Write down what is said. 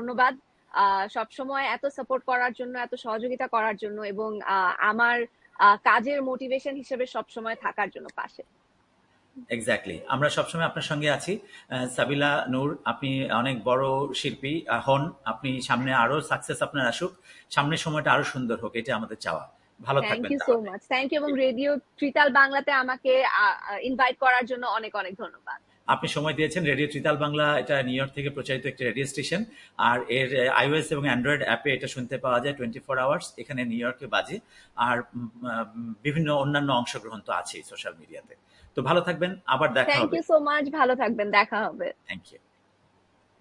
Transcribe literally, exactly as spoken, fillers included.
ধন্যবাদ সব সময় এত সাপোর্ট করার জন্য, এত সহযোগিতা করার জন্য, এবং আমার কাজের মোটিভেশন হিসেবে সব সময় থাকার জন্য পাশে। এক্স্যাক্টলি, আমরা সবসময় আপনার সঙ্গে আছি। সাবিলা নূর, আপনি অনেক বড় শিল্পী হন, আপনি সামনে আরো সাকসেস আপনার আসুক, সামনের সময়টা আরো সুন্দর হোক, এটা আমাদের চাওয়া। ভালো থাকবেন। Thank you so much. Thank you, এবং রেডিও ত্রিতাল বাংলাতে আমাকে ইনভাইট করার জন্য অনেক অনেক ধন্যবাদ। আপনি সময় দিয়েছেন। রেডিও ত্রিতাল বাংলা এটা নিউ ইয়র্ক থেকে প্রচারিত একটি রেডিও স্টেশন, আর এর আইওএস এবং অ্যান্ড্রয়েড অ্যাপে এটা শুনতে পাওয়া যায় টোয়েন্টি ফোর আওয়ার্স, এখানে নিউ ইয়র্কে বাজে, আর বিভিন্ন অন্যান্য অংশগ্রহণ তো আছেই সোশ্যাল মিডিয়াতে। তো ভালো থাকবেন, আবার দেখা হবে। থ্যাংক ইউ সো মাচ, ভালো থাকবেন, দেখা হবে। Thank you.